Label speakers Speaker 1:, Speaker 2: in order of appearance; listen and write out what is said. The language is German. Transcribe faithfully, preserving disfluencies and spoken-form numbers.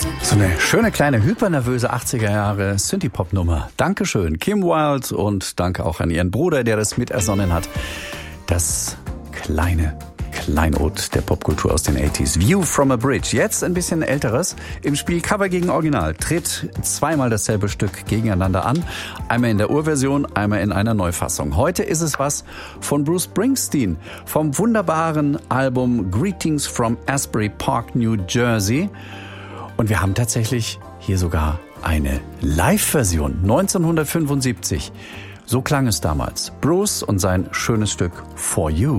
Speaker 1: So eine schöne kleine hypernervöse achtziger Jahre Synthie-Pop-Nummer. Dankeschön, Kim Wilde, und danke auch an ihren Bruder, der das mit ersonnen hat. Das kleine Kleinod der Popkultur aus den achtziger. View from a Bridge. Jetzt ein bisschen älteres. Im Spiel Cover gegen Original tritt zweimal dasselbe Stück gegeneinander an. Einmal in der Urversion, einmal in einer Neufassung. Heute ist es was von Bruce Springsteen vom wunderbaren Album Greetings from Asbury Park, New Jersey. Und wir haben tatsächlich hier sogar eine Live-Version, neunzehnhundertfünfundsiebzig. So klang es damals. Bruce und sein schönes Stück For You.